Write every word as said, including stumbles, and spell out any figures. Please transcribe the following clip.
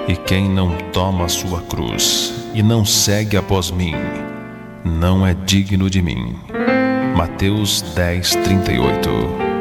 E quem não toma a sua cruz e não segue após mim, não é digno de mim. Mateus dez, trinta e oito.